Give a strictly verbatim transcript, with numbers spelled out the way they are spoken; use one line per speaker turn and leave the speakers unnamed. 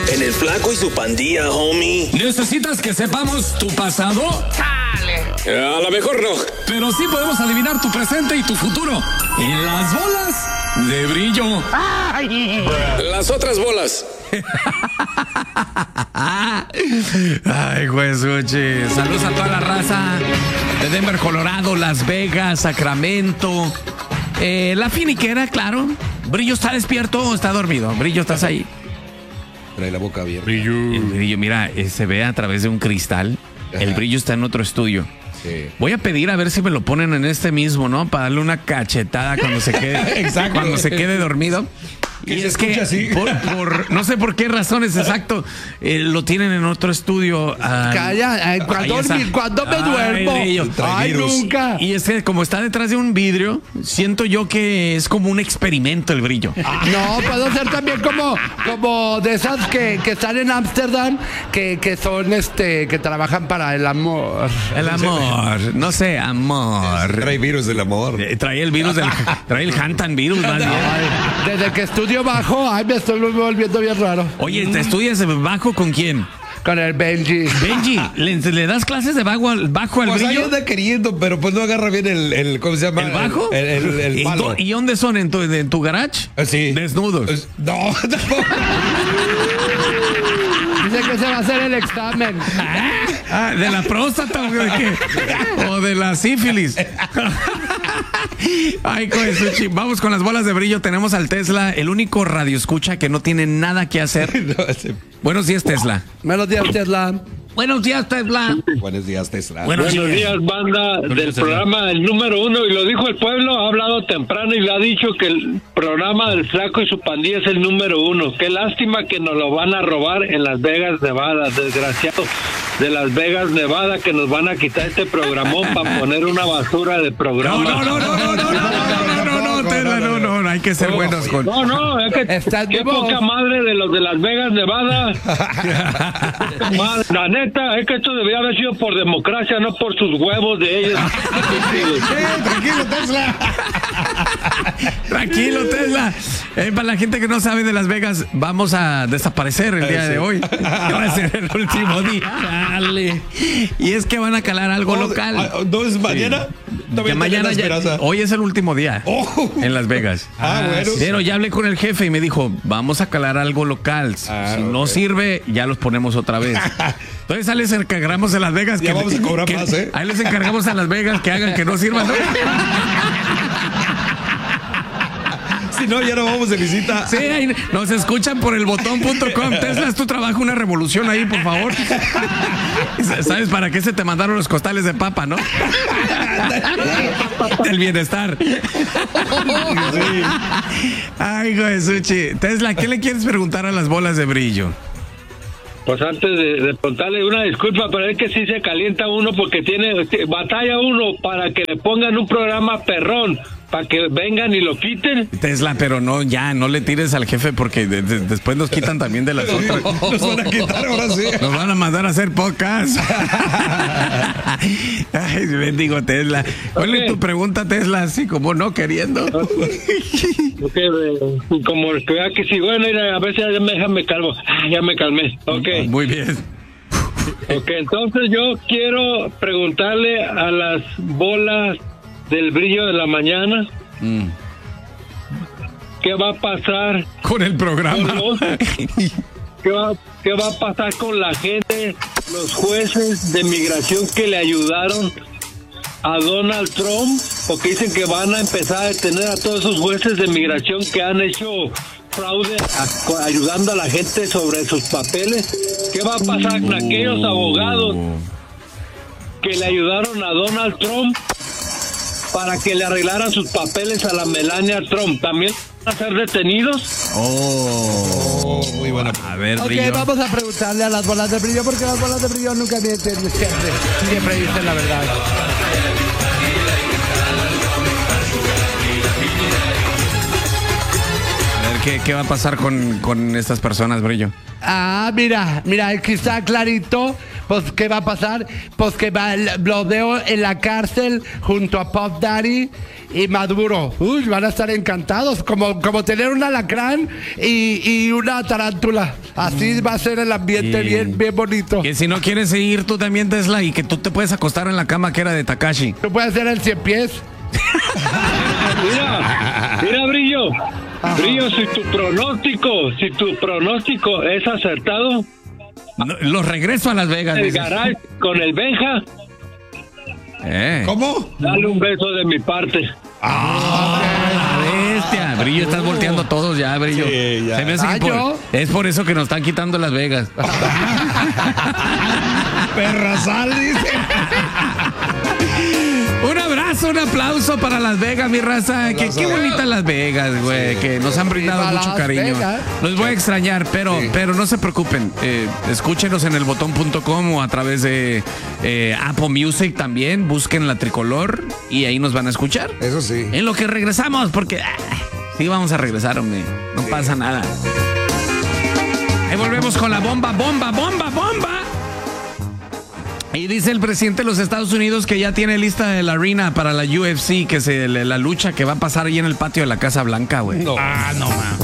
En el Flaco y su Pandilla, homie.
¿Necesitas que sepamos tu pasado?
Dale. A lo mejor no.
Pero sí podemos adivinar tu presente y tu futuro. En las bolas de brillo.
Ay. Las otras bolas.
Ay, Juesuchi. Saludos a toda la raza de Denver, Colorado, Las Vegas, Sacramento. Eh, la finiquera, claro. Brillo, ¿está despierto o está dormido? Brillo, ¿estás ahí?
Trae la boca abierta.
Brillo. El brillo, mira, eh, se ve a través de un cristal. Ajá. El brillo está en otro estudio. Sí. Voy a pedir a ver si me lo ponen en este mismo, ¿no? Para darle una cachetada cuando se quede, exacto, cuando se quede dormido. Y es que así. Por, por no sé por qué razones exacto eh, lo tienen en otro estudio. Uh,
Calla, cuando, cuando me duermo. Ay, ay, nunca.
Y es que como está detrás de un vidrio, siento yo que es como un experimento el brillo.
No, puedo ser también como, como de esas que, que están en Ámsterdam, que, que son este, que trabajan para el amor.
El amor, no sé, amor.
Trae virus del amor.
Eh, trae el virus del, trae el Hantan virus más bien.
Desde que estudio bajo, ay, me estoy volviendo bien raro.
Oye, ¿te estudias bajo con quién?
Con el Benji.
Benji, ¿le, le das clases de bajo al, bajo al
pues
brillo?
Ahí anda queriendo, pero pues no agarra bien el, el ¿cómo se llama?
¿El bajo?
El, el, el, el palo.
¿Y, ¿Y dónde son? ¿En tu, en tu garage?
Sí.
Desnudos.
Es, no, tampoco.
Dice que se va a hacer el examen.
Ah, ¿de la próstata o de qué? ¿O de la sífilis? Ay, Coesuchi. Vamos con las bolas de brillo. Tenemos al Tesla, el único radioescucha que no tiene nada que hacer. No, sí. Buenos días, Tesla.
Buenos días, Tesla.
Buenos días, Tesla.
Buenos días, Tesla.
Buenos, Buenos días, días, banda Buenos del días, programa El Número Uno. Y lo dijo el pueblo, ha hablado temprano y le ha dicho que el programa del Flaco y su Pandilla es el número uno. Qué lástima que nos lo van a robar en Las Vegas, Nevada. Desgraciado de Las Vegas, Nevada, que nos van a quitar este programón para poner una basura de programa.
No, no, no, no, no, no, no, no, no, no, Tesla, no, no, no, hay que ser buenos con...
No, no, es que qué poca madre de los de Las Vegas, Nevada. La neta, es que esto debería haber sido por democracia, no por sus huevos de ellos.
eh, tranquilo, Tesla.
Tranquilo, Tesla. Eh, para la gente que no sabe de Las Vegas, vamos a desaparecer el día sí. de hoy. Va a ser el último día. Dale. Y es que van a calar algo
no,
local.
¿No es mañana?
Sí. Mañana ya, hoy es el último día oh. en Las Vegas.
Ah, ah, bueno.
Pero ya hablé con el jefe y me dijo, vamos a calar algo local. Ah, si okay. no sirve, ya los ponemos otra vez. Entonces ahí les encargamos a Las Vegas.
Ya
que,
vamos a cobrar
que,
más, ¿eh?
Ahí les encargamos a Las Vegas que hagan que no sirvan.
Si no, ya no vamos de visita.
Sí, ahí nos escuchan por el botón punto com. Tesla, es tu trabajo, una revolución ahí, por favor. ¿Sabes para qué se te mandaron los costales de papa, no? Del bienestar. Sí. Ay, Josuchi. Tesla, ¿qué le quieres preguntar a las bolas de brillo?
Pues antes de, de preguntarle una disculpa, pero es que sí se calienta uno porque tiene batalla uno para que le pongan un programa perrón, para que vengan y lo quiten.
Tesla, pero no, ya, no le tires al jefe porque de, de, después nos quitan también de las otras.
Nos van a quitar ahora sí.
Nos van a mandar a hacer podcast. Ay, bendigo, Tesla. ¿Cuál okay. es tu pregunta, Tesla? Así como no queriendo.
Okay, como que vea que si bueno, a veces ya me, ya me calmo. Ah, ya me calmé. Ok.
Muy bien.
Ok, entonces yo quiero preguntarle a las bolas del brillo de la mañana. Mm. ¿Qué va a pasar
con el programa? Con los,
¿qué, va, ¿Qué va a pasar con la gente, los jueces de migración que le ayudaron a Donald Trump? Porque dicen que van a empezar a detener a todos esos jueces de migración que han hecho fraude a, ayudando a la gente sobre sus papeles. ¿Qué va a pasar con aquellos abogados que le ayudaron a Donald Trump para que le arreglaran sus papeles a la Melania Trump? ¿También van a ser detenidos?
Oh, oh muy buena. A ver,
ok,
brillo.
Vamos a preguntarle a las bolas de brillo, porque las bolas de brillo nunca mienten, siempre, siempre dicen la verdad.
¿qué, qué va a pasar con, con estas personas, Brillo?
Ah, mira, mira, aquí está clarito. Pues, ¿qué va a pasar? Pues que va, lo veo en la cárcel junto a Puff Daddy y Maduro. Uy, van a estar encantados. Como, como tener un alacrán y, y una tarántula. Así va a ser el ambiente
Y-
bien, bien bonito.
Que si no quieres seguir tú también, Tesla, y que tú te puedes acostar en la cama que era de Takashi.
Tú puedes hacer el cien pies.
Mira, mira, Brillo. Brillo, si tu pronóstico, si tu pronóstico es acertado,
No, los regreso a Las Vegas.
el
dice.
garage con el Benja,
Eh.
¿Cómo?
dale un beso de mi parte.
La bestia. Brillo, estás volteando a todos ya, Brillo.
Sí, ya.
Se me hace que
Ah,
por-
¿yo?
es por eso que nos están quitando Las Vegas.
Perrasal, dice.
Un abrazo, un aplauso para Las Vegas, mi raza. Que, qué bonitas Las Vegas, güey. Que nos han brindado
Viva
mucho
Las
cariño.
Vegas.
Los voy a extrañar, pero, pero no se preocupen. Eh, escúchenos en el botón punto com o a través de eh, Apple Music también. Busquen la tricolor y ahí nos van a escuchar.
Eso sí.
En lo que regresamos, porque ah, sí vamos a regresar, hombre. No pasa nada. Ahí volvemos con la bomba, bomba, bomba, bomba. Y dice el presidente de los Estados Unidos que ya tiene lista la arena para la U F C, que se la lucha que va a pasar ahí en el patio de la Casa Blanca, güey.
Ah, no, ma.